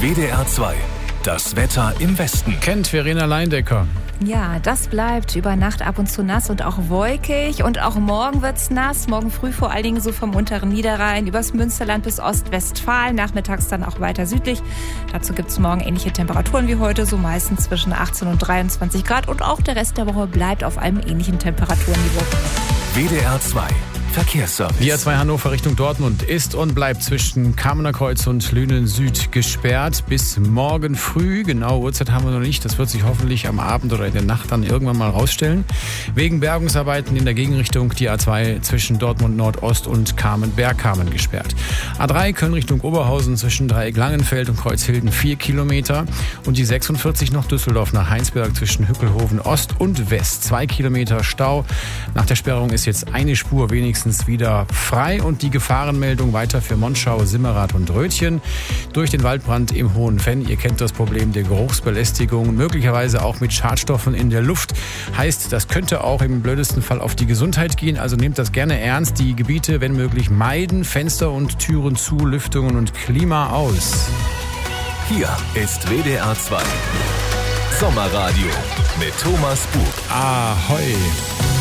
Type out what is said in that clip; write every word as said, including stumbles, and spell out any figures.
W D R zwei. Das Wetter im Westen. Kennt Verena Leindecker. Ja, das bleibt über Nacht ab und zu nass und auch wolkig. Und auch morgen wird's nass. Morgen früh vor allen Dingen so vom unteren Niederrhein übers Münsterland bis Ostwestfalen. Nachmittags dann auch weiter südlich. Dazu gibt's morgen ähnliche Temperaturen wie heute, so meistens zwischen achtzehn und dreiundzwanzig Grad. Und auch der Rest der Woche bleibt auf einem ähnlichen Temperaturniveau. W D R zwei. Verkehrsservice. Die A zwei Hannover Richtung Dortmund ist und bleibt zwischen Kamener Kreuz und Lünen Süd gesperrt bis morgen früh. Genaue Uhrzeit haben wir noch nicht. Das wird sich hoffentlich am Abend oder in der Nacht dann irgendwann mal rausstellen. Wegen Bergungsarbeiten in der Gegenrichtung die A zwei zwischen Dortmund Nordost und Kamen-Bergkamen gesperrt. A drei Köln Richtung Oberhausen zwischen Dreieck Langenfeld und Kreuzhilden vier Kilometer. Und die sechsundvierzig noch Düsseldorf nach Heinsberg zwischen Hückelhoven Ost und West. Zwei Kilometer Stau. Nach der Sperrung ist jetzt eine Spur wenigstens wieder frei und die Gefahrenmeldung weiter für Monschau, Simmerath und Rötchen. Durch den Waldbrand im Hohen Venn, ihr kennt das Problem der Geruchsbelästigung, möglicherweise auch mit Schadstoffen in der Luft. Heißt, das könnte auch im blödesten Fall auf die Gesundheit gehen, also nehmt das gerne ernst. Die Gebiete, wenn möglich, meiden, Fenster und Türen zu, Lüftungen und Klima aus. Hier ist W D R zwei. Sommerradio mit Thomas Buch. Ahoi!